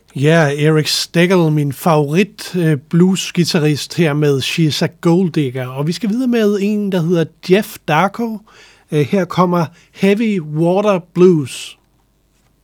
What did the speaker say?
Ja, Eric Stegel, min favorit blues-gitarrist her med She's a Gold Digger. Og vi skal videre med en, der hedder Jeff Darko. Her kommer Heavy Water Blues.